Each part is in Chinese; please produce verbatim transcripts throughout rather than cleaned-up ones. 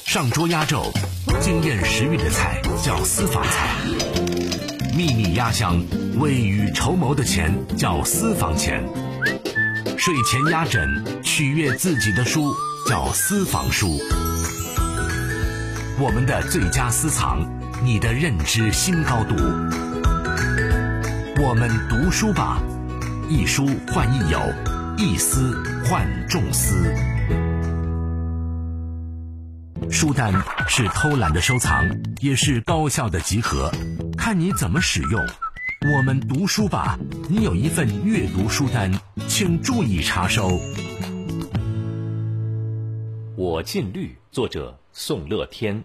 上桌压轴，惊艳食欲的菜叫私房菜，秘密压箱、未雨绸缪的钱叫私房钱，睡前压枕、取悦自己的书叫私房书。我们的最佳私藏，你的认知新高度。我们读书吧，一书换一友，一思换众思。书单是偷懒的收藏，也是高效的集合，看你怎么使用。我们读书吧，你有一份阅读书单，请注意查收。 我尽律，作者宋乐天。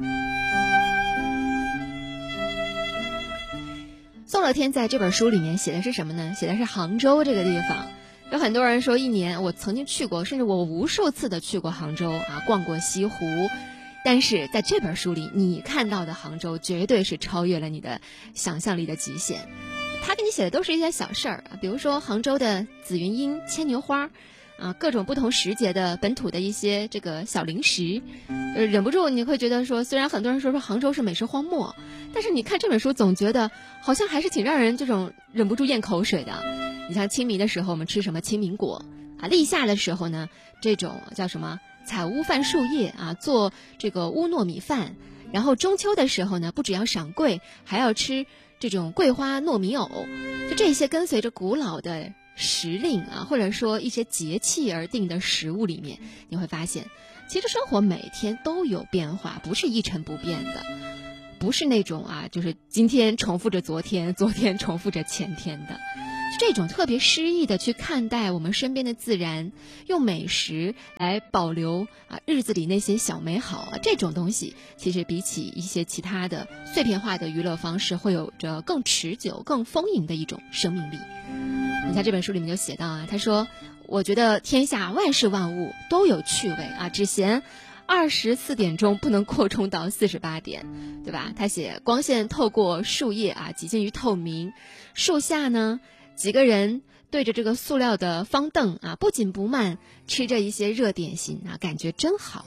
宋乐天在这本书里面写的是什么呢？写的是杭州这个地方。有很多人说一年我曾经去过，甚至我无数次的去过杭州啊，逛过西湖。但是在这本书里，你看到的杭州绝对是超越了你的想象力的极限。他给你写的都是一些小事儿啊，比如说杭州的紫云英、牵牛花啊，各种不同时节的本土的一些这个小零食，呃，忍不住你会觉得说，虽然很多人说说杭州是美食荒漠，但是你看这本书总觉得好像还是挺让人这种忍不住咽口水的。你像清明的时候我们吃什么清明果啊，立夏的时候呢这种叫什么采乌饭树叶啊，做这个乌糯米饭，然后中秋的时候呢不只要赏桂，还要吃这种桂花糯米藕，就这些跟随着古老的时令啊，或者说一些节气而定的食物里面，你会发现其实生活每天都有变化，不是一成不变的，不是那种啊就是今天重复着昨天，昨天重复着前天的。这种特别诗意的去看待我们身边的自然，用美食来保留啊日子里那些小美好啊，这种东西其实比起一些其他的碎片化的娱乐方式，会有着更持久、更丰盈的一种生命力。你看这本书里面就写到啊，他说：“我觉得天下万事万物都有趣味啊，只嫌二十四点钟不能扩充到四十八点，对吧？”他写光线透过树叶啊，几近于透明，树下呢。几个人对着这个塑料的方凳啊，不紧不慢吃着一些热点心啊，感觉真好。